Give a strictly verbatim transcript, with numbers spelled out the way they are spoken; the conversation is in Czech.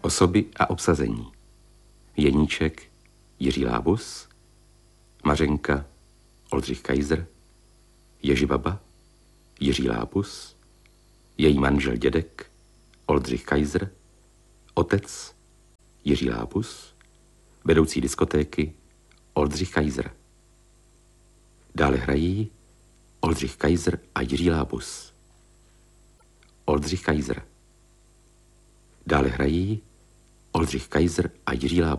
Osoby a obsazení. Jeníček Jiří Lábus, Mařenka Oldřich Kaiser, Ježibaba Jiří Lábus, její manžel dědek Oldřich Kaiser, otec Jiří Lábus, vedoucí diskotéky Oldřich Kaiser. Dále hrají Oldřich Kaiser a Jiří Lábus. Oldřich Kaiser. Dále hrají Oldřich Kaiser a Jiří Lábus.